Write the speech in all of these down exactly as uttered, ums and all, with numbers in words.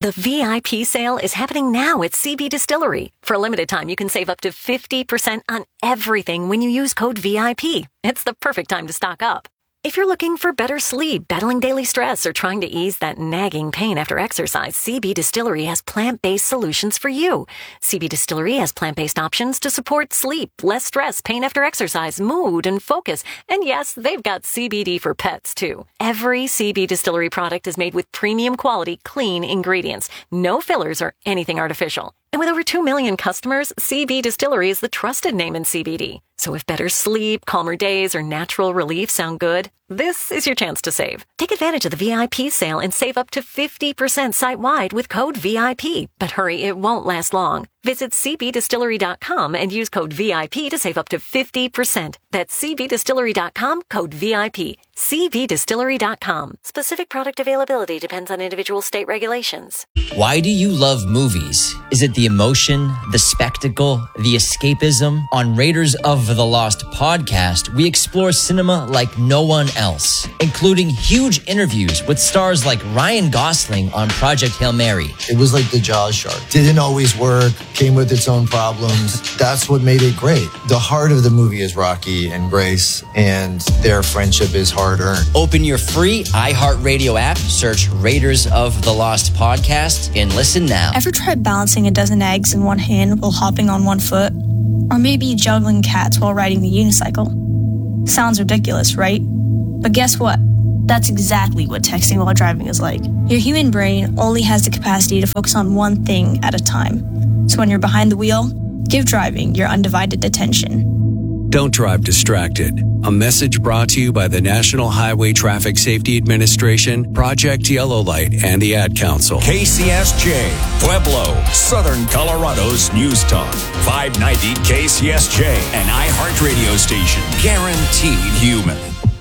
The V I P sale is happening now at C B Distillery. For a limited time, you can save up to fifty percent on everything when you use code V I P. It's the perfect time to stock up. If you're looking for better sleep, battling daily stress, or trying to ease that nagging pain after exercise, C B Distillery has plant-based solutions for you. C B Distillery has plant-based options to support sleep, less stress, pain after exercise, mood, and focus. And yes, they've got C B D for pets, too. Every C B Distillery product is made with premium quality, clean ingredients. No fillers or anything artificial. And with over two million customers, C B Distillery is the trusted name in C B D. So if better sleep, calmer days, or natural relief sound good, this is your chance to save. Take advantage of the V I P sale and save up to fifty percent site-wide with code V I P. But hurry, it won't last long. Visit C B distillery dot com and use code V I P to save up to fifty percent. That's C B distillery dot com, code V I P. C B distillery dot com. Specific product availability depends on individual state regulations. Why do you love movies? Is it the emotion, the spectacle, the escapism? On Raiders of the Lost podcast, we explore cinema like no one else, including huge interviews with stars like Ryan Gosling on Project Hail Mary. It was like the Jaws shark. Didn't always work, came with its own problems. That's what made it great. The heart of the movie is Rocky and Grace, and their friendship is hard-earned. Open your free iHeartRadio app, search Raiders of the Lost podcast, and listen now. Ever tried balancing a dozen eggs in one hand while hopping on one foot? Or maybe juggling cats while riding the unicycle? Sounds ridiculous, right? But guess what? That's exactly what texting while driving is like. Your human brain only has the capacity to focus on one thing at a time. So when you're behind the wheel, give driving your undivided attention. Don't drive distracted. A message brought to you by the National Highway Traffic Safety Administration, Project Yellow Light, and the Ad Council. K C S J, Pueblo, Southern Colorado's News Talk. five ninety K C S J, an iHeartRadio station. Guaranteed human.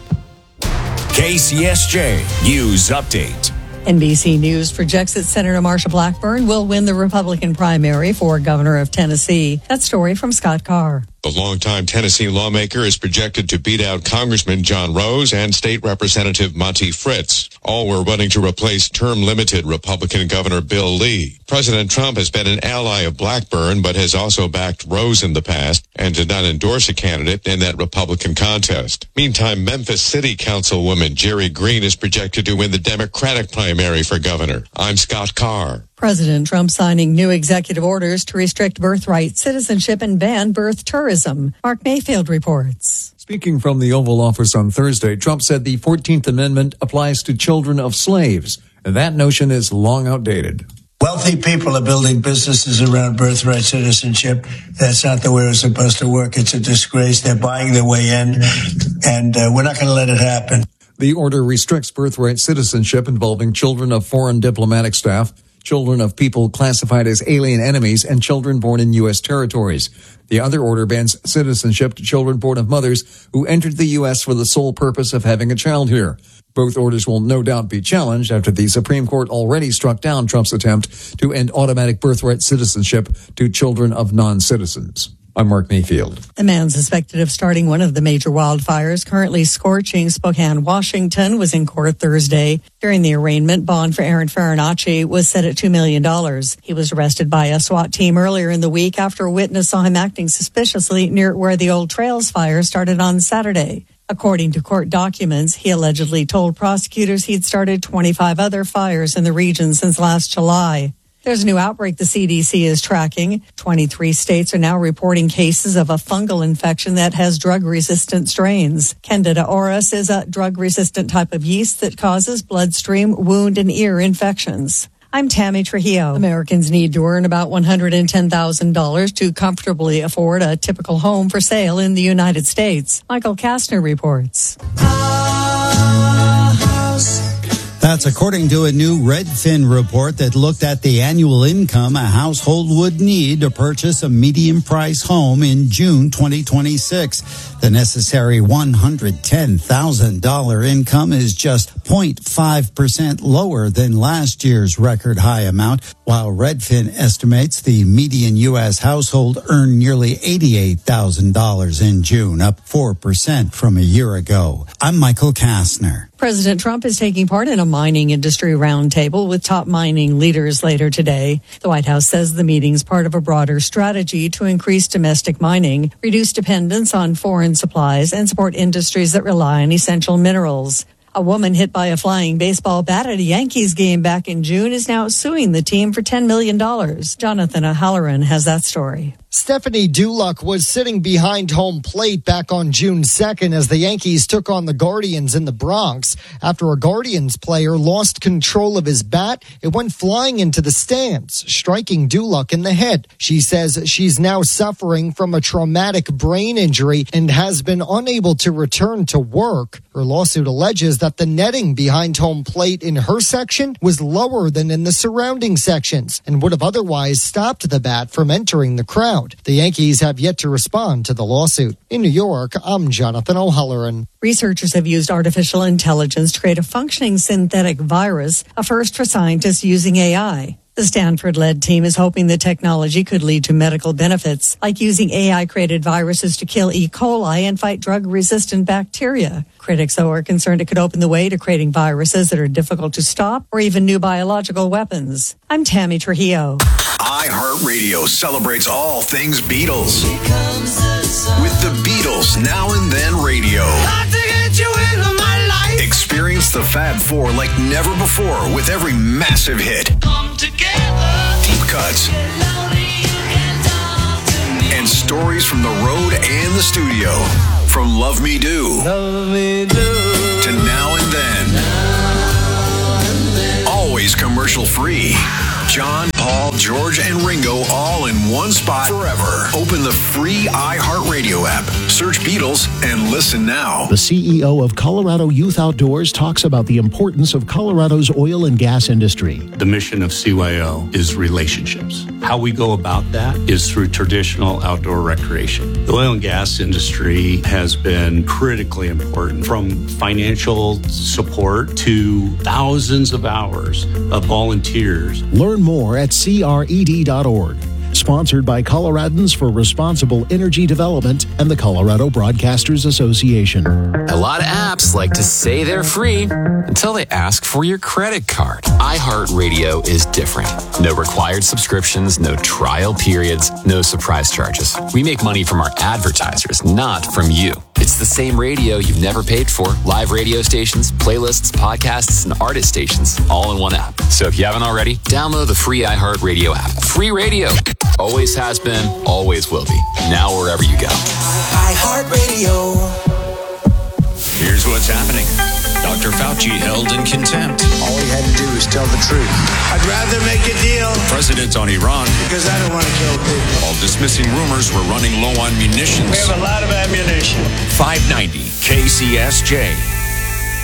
K C S J News Update. N B C News projects that Senator Marsha Blackburn will win the Republican primary for governor of Tennessee. That story from Scott Carr. The longtime Tennessee lawmaker is projected to beat out Congressman John Rose and State Representative Monty Fritz. All were running to replace term-limited Republican Governor Bill Lee. President Trump has been an ally of Blackburn, but has also backed Rose in the past and did not endorse a candidate in that Republican contest. Meantime, Memphis City Councilwoman Jerry Green is projected to win the Democratic primary for governor. I'm Scott Carr. President Trump signing new executive orders to restrict birthright citizenship and ban birth tourism. Mark Mayfield reports. Speaking from the Oval Office on Thursday, Trump said the fourteenth Amendment applies to children of slaves, and that notion is long outdated. Wealthy people are building businesses around birthright citizenship. That's not the way it's supposed to work. It's a disgrace. They're buying their way in, and uh, we're not going to let it happen. The order restricts birthright citizenship involving children of foreign diplomatic staff, children of people classified as alien enemies, and children born in U S territories. The other order bans citizenship to children born of mothers who entered the U S for the sole purpose of having a child here. Both orders will no doubt be challenged after the Supreme Court already struck down Trump's attempt to end automatic birthright citizenship to children of non-citizens. I'm Mark Mayfield. The man suspected of starting one of the major wildfires currently scorching Spokane, Washington, was in court Thursday. During the arraignment, bond for Aaron Farinacci was set at two million dollars. He was arrested by a SWAT team earlier in the week after a witness saw him acting suspiciously near where the Old Trails fire started on Saturday. According to court documents, he allegedly told prosecutors he'd started twenty-five other fires in the region since last July. There's a new outbreak the C D C is tracking. twenty-three states are now reporting cases of a fungal infection that has drug-resistant strains. Candida auris is a drug-resistant type of yeast that causes bloodstream, wound, and ear infections. I'm Tammy Trujillo. Americans need to earn about one hundred ten thousand dollars to comfortably afford a typical home for sale in the United States. Michael Kastner reports. That's according to a new Redfin report that looked at the annual income a household would need to purchase a medium-price home in June twenty twenty-six. The necessary one hundred ten thousand dollars income is just zero point five percent lower than last year's record high amount, while Redfin estimates the median U S household earned nearly eighty-eight thousand dollars in June, up four percent from a year ago. I'm Michael Kastner. President Trump is taking part in a mining industry roundtable with top mining leaders later today. The White House says the meeting's part of a broader strategy to increase domestic mining, reduce dependence on foreign supplies, and support industries that rely on essential minerals. A woman hit by a flying baseball bat at a Yankees game back in June is now suing the team for ten million dollars. Jonathan O'Halloran has that story. Stephanie Dulac was sitting behind home plate back on June second as the Yankees took on the Guardians in the Bronx. After a Guardians player lost control of his bat, it went flying into the stands, striking Dulac in the head. She says she's now suffering from a traumatic brain injury and has been unable to return to work. Her lawsuit alleges that the netting behind home plate in her section was lower than in the surrounding sections and would have otherwise stopped the bat from entering the crowd. The Yankees have yet to respond to the lawsuit. In New York, I'm Jonathan O'Halloran. Researchers have used artificial intelligence to create a functioning synthetic virus, a first for scientists using A I. The Stanford-led team is hoping the technology could lead to medical benefits, like using A I-created viruses to kill E. coli and fight drug-resistant bacteria. Critics, though, are concerned it could open the way to creating viruses that are difficult to stop or even new biological weapons. I'm Tammy Trujillo. iHeartRadio celebrates all things Beatles. With the Beatles Now and Then Radio. Experience the Fab Four like never before with every massive hit. Come together. Deep cuts. And stories from the road and the studio. From Love Me Do. Love Me Do. To Now and Then. Now and then. Always commercial free. John, Paul, George, and Ringo all in one spot forever. Open the free iHeartRadio app. Search Beatles and listen now. The C E O of Colorado Youth Outdoors talks about the importance of Colorado's oil and gas industry. The mission of C Y O is relationships. How we go about that is through traditional outdoor recreation. The oil and gas industry has been critically important, from financial support to thousands of hours of volunteers. Learn more at C R E D dot org. Sponsored by Coloradans for Responsible Energy Development and the Colorado Broadcasters Association. A lot of apps like to say they're free until they ask for your credit card. iHeartRadio is different. No required subscriptions, no trial periods, no surprise charges. We make money from our advertisers, not from you. It's the same radio you've never paid for. Live radio stations, playlists, podcasts, and artist stations, all in one app. So if you haven't already, download the free iHeartRadio app. Free radio. Always has been, always will be. Now wherever you go. iHeartRadio. Here's what's happening. Doctor Fauci held in contempt. All he had to do was tell the truth. I'd rather make a deal. President on Iran. Because I don't want to kill people. While dismissing rumors we're running low on munitions. We have a lot of ammunition. five ninety K C S J.